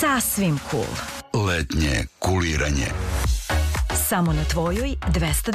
Sasvim cool. Letnje kuliranje. Samo na tvojoj 200